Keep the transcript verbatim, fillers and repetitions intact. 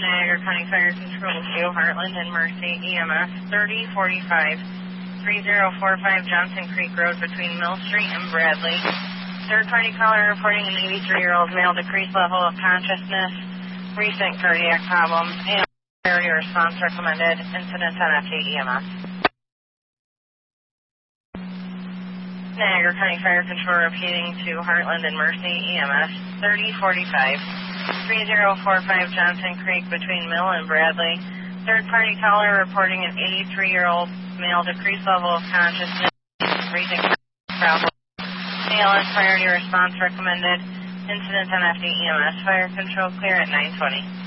Niagara County Fire Control to Heartland and Mercy E M S thirty forty-five, three zero four five Johnson Creek Road between Mill Street and Bradley. Third party caller reporting an eighty-three-year-old male decreased level of consciousness, recent cardiac problems, and priority response recommended. Incident on F T E M S. Niagara County Fire Control repeating to Heartland and Mercy E M S thirty forty-five, three zero four five Johnson Creek between Mill and Bradley. Third party caller reporting an eighty-three-year-old male decreased level of consciousness, recent cardiac problems. A L S priority response recommended. Incident on F D E M S. Fire control clear at nine twenty.